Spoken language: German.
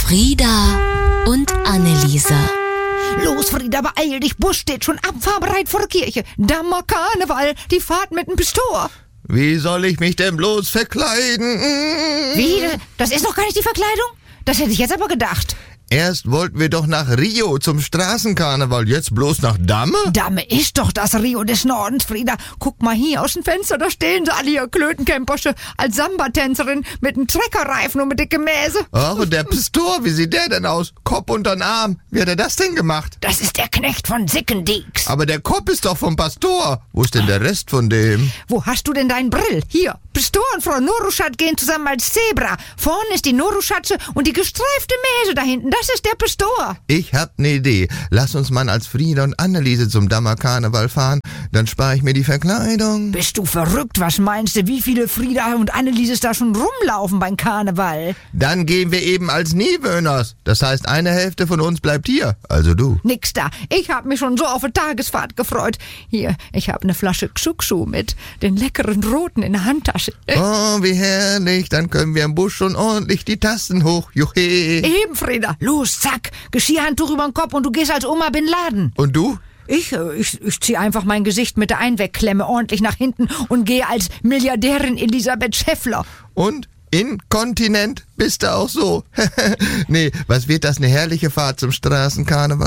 Frieda und Anneliese. Los, Frieda, beeil dich, Bus steht schon abfahrbereit vor der Kirche. Dammer Karneval, die Fahrt mit dem Pistor. Wie soll ich mich denn bloß verkleiden? Wie? Das ist doch gar nicht die Verkleidung? Das hätte ich jetzt aber gedacht. Erst wollten wir doch nach Rio zum Straßenkarneval, jetzt bloß nach Damme? Damme ist doch das Rio des Nordens, Frieda. Guck mal hier aus dem Fenster, da stehen sie alle hier, Klötenkämpersche, als Samba-Tänzerin mit einem Treckerreifen und mit dickem Mäse. Ach, und der Pistor, wie sieht der denn aus? Kopf untern Arm. Wie hat er das denn gemacht? Das ist der Knecht von Sickendieks. Aber der Kopf ist doch vom Pastor. Wo ist denn der Rest von dem? Wo hast du denn deinen Brill? Hier, Pistor und Frau Noruschat gehen zusammen als Zebra. Vorne ist die Noruschatze und die gestreifte Mäse da hinten. Das ist der Pistor. Ich hab ne Idee. Lass uns mal als Frieda und Anneliese zum Dammer Karneval fahren. Dann spare ich mir die Verkleidung. Bist du verrückt? Was meinst du, wie viele Frieda und Annelieses da schon rumlaufen beim Karneval? Dann gehen wir eben als Niewöhners. Das heißt, eine Hälfte von uns bleibt hier. Also du. Nix da. Ich hab mich schon so auf eine Tagesfahrt gefreut. Hier, ich hab eine Flasche Xuxu mit den leckeren Roten in der Handtasche. Oh, wie herrlich. Dann können wir im Bus schon ordentlich die Tasten hoch. Juhe. Eben, Frieda. Los, zack. Geschirrhandtuch über den Kopf und du gehst als Oma Bin Laden. Und du? Ich zieh einfach mein Gesicht mit der Einwegklemme ordentlich nach hinten und gehe als Milliardärin Elisabeth Schäffler. Und? Inkontinent bist du auch so. Nee, was wird das, eine herrliche Fahrt zum Straßenkarneval?